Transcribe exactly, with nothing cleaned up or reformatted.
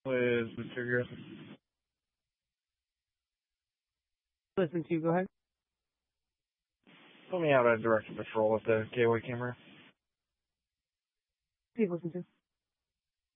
with Mister Griffin. Listen to you. Go ahead. Put me out at direct patrol with the gateway camera. Please listen to.